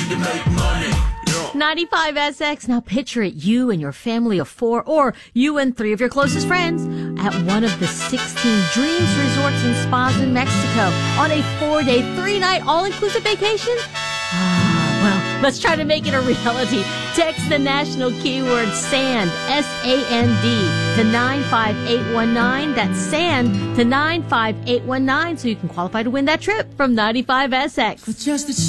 to make money. 95SX. Now picture it, you and your family of 4, or you and 3 of your closest friends at one of the 16 Dreams Resorts and Spas in Mexico on a 4-day, 3-night all-inclusive vacation. Well, let's try to make it a reality. Text the national keyword SAND, S-A-N-D, to 95819. That's SAND to 95819 so you can qualify to win that trip from 95SX. With just a